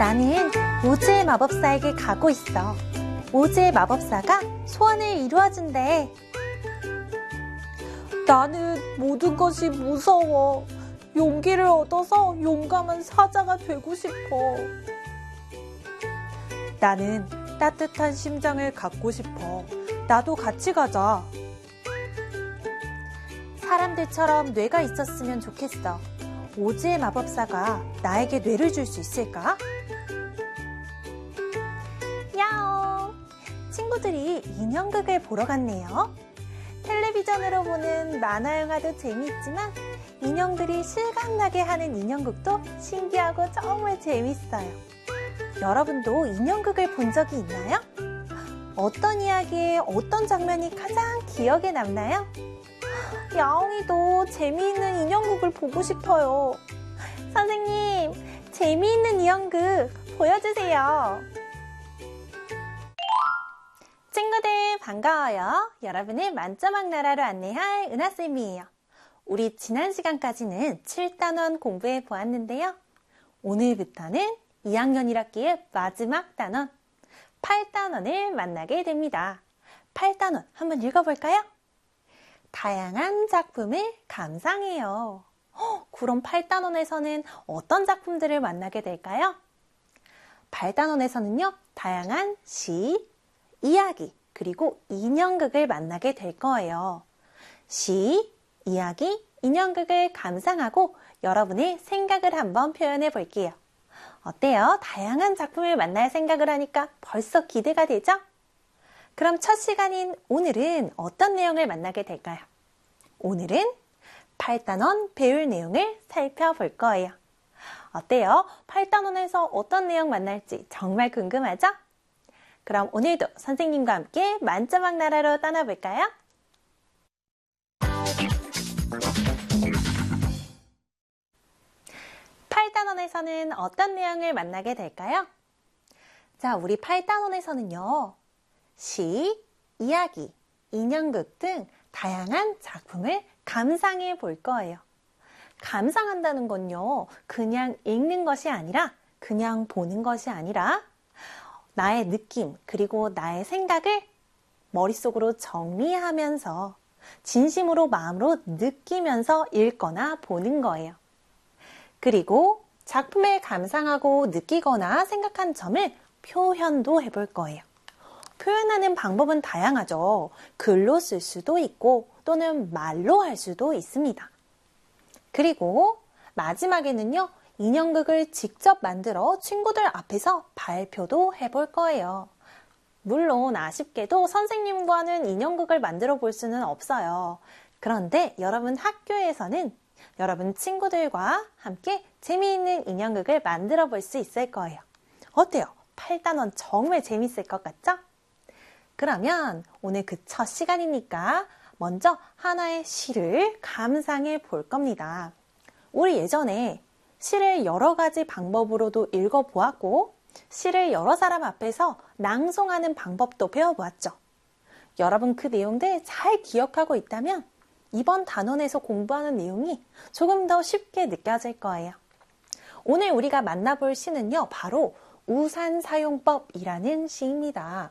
나는 오즈의 마법사에게 가고 있어. 오즈의 마법사가 소원을 이루어준대. 나는 모든 것이 무서워. 용기를 얻어서 용감한 사자가 되고 싶어. 나는 따뜻한 심장을 갖고 싶어. 나도 같이 가자. 사람들처럼 뇌가 있었으면 좋겠어. 오즈의 마법사가 나에게 뇌를 줄 수 있을까? 야옹! 친구들이 인형극을 보러 갔네요. 텔레비전으로 보는 만화 영화도 재미있지만 인형들이 실감나게 하는 인형극도 신기하고 정말 재밌어요. 여러분도 인형극을 본 적이 있나요? 어떤 이야기에 어떤 장면이 가장 기억에 남나요? 야옹이도 재미있는 인형극을 보고 싶어요. 선생님, 재미있는 인형극 보여주세요. 친구들 반가워요. 여러분을 만점학 나라로 안내할 은하쌤이에요. 우리 지난 시간까지는 7단원 공부해 보았는데요. 오늘부터는 2학년 1학기의 마지막 단원 8단원을 만나게 됩니다. 8단원 한번 읽어볼까요? 다양한 작품을 감상해요. 그럼 8단원에서는 어떤 작품들을 만나게 될까요? 8단원에서는요, 다양한 시, 이야기, 그리고 인형극을 만나게 될 거예요. 시, 이야기, 인형극을 감상하고 여러분의 생각을 한번 표현해 볼게요. 어때요? 다양한 작품을 만날 생각을 하니까 벌써 기대가 되죠? 그럼 첫 시간인 오늘은 어떤 내용을 만나게 될까요? 오늘은 8단원 배울 내용을 살펴볼 거예요. 어때요? 8단원에서 어떤 내용 만날지 정말 궁금하죠? 그럼 오늘도 선생님과 함께 만점학 나라로 떠나볼까요? (8단원에서는) 어떤 내용을 만나게 될까요? 자, 우리 8단원에서는요. 시, 이야기, 인형극 등 다양한 작품을 감상해 볼 거예요. 감상한다는 건요, 그냥 읽는 것이 아니라, 그냥 보는 것이 아니라, 나의 느낌, 그리고 나의 생각을 머릿속으로 정리하면서, 진심으로 마음으로 느끼면서 읽거나 보는 거예요. 그리고 작품을 감상하고 느끼거나 생각한 점을 표현도 해볼 거예요. 표현하는 방법은 다양하죠. 글로 쓸 수도 있고 또는 말로 할 수도 있습니다. 그리고 마지막에는요. 인형극을 직접 만들어 친구들 앞에서 발표도 해볼 거예요. 물론 아쉽게도 선생님과는 인형극을 만들어 볼 수는 없어요. 그런데 여러분 학교에서는 여러분 친구들과 함께 재미있는 인형극을 만들어 볼 수 있을 거예요. 어때요? 8단원 정말 재밌을 것 같죠? 그러면 오늘 그 첫 시간이니까 먼저 하나의 시를 감상해 볼 겁니다. 우리 예전에 시를 여러 가지 방법으로도 읽어보았고 시를 여러 사람 앞에서 낭송하는 방법도 배워보았죠. 여러분 그 내용들 잘 기억하고 있다면 이번 단원에서 공부하는 내용이 조금 더 쉽게 느껴질 거예요. 오늘 우리가 만나볼 시는요. 바로 우산 사용법이라는 시입니다.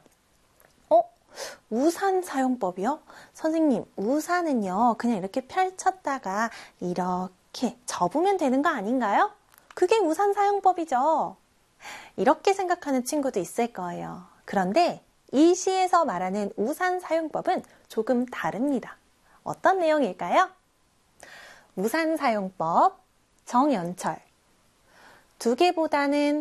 우산 사용법이요? 선생님, 우산은요. 그냥 이렇게 펼쳤다가 이렇게 접으면 되는 거 아닌가요? 그게 우산 사용법이죠. 이렇게 생각하는 친구도 있을 거예요. 그런데 이 시에서 말하는 우산 사용법은 조금 다릅니다. 어떤 내용일까요? 우산 사용법, 정연철. 두 개보다는